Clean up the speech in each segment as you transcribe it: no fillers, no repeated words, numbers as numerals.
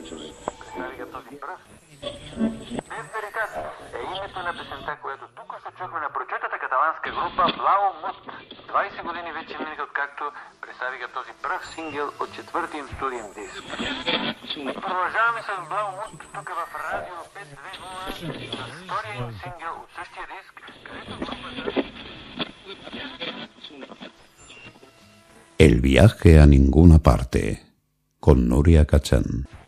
Представи го този пръв. Без веритат е името на песента, която тук се чухме на прочутата каталанска група Блау Мут. 20 години вече минаха, откакто представи го този пръв сингъл от четвъртия им студиен диск. Продължаваме с Блау Мут тук в Радио 520 с втория им сингъл от същия диск, където групата... El viaje a ninguna parte, con Nuria Cachán.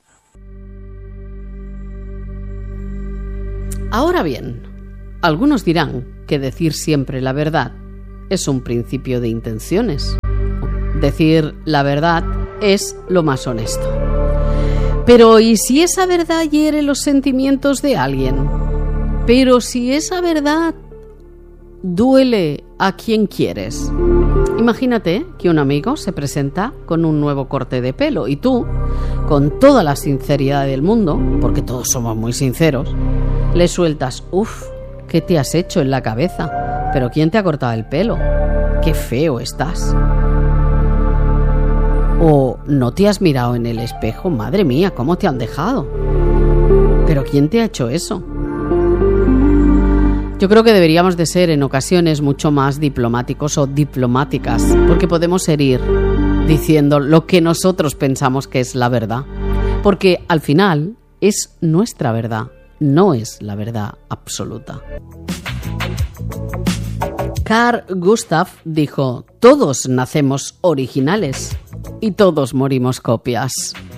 Ahora bien, algunos dirán que decir siempre la verdad es un principio de intenciones. Decir la verdad es lo más honesto. Pero ¿y si esa verdad hiere los sentimientos de alguien? Pero si esa verdad duele a quien quieres. Imagínate que un amigo se presenta con un nuevo corte de pelo y tú, con toda la sinceridad del mundo, porque todos somos muy sinceros, le sueltas: «Uf, ¿qué te has hecho en la cabeza? ¿Pero quién te ha cortado el pelo? ¡Qué feo estás!». O «¿No te has mirado en el espejo? Madre mía, ¿cómo te han dejado? ¿Pero quién te ha hecho eso?». Yo creo que deberíamos de ser en ocasiones mucho más diplomáticos o diplomáticas, porque podemos herir diciendo lo que nosotros pensamos que es la verdad, porque al final es nuestra verdad, no es la verdad absoluta. Carl Gustav dijo: «Todos nacemos originales y todos morimos copias».